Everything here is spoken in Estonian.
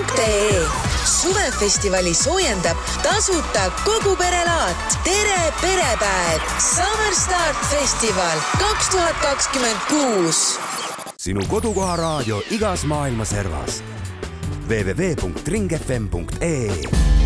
ringfm.ee. Suvefestivali soojendab tasuta kogu perelaat. Tere perepäev! Summer Start Festival 2026. Sinu kodukoha raadio igas maailma servas. www.ringfm.ee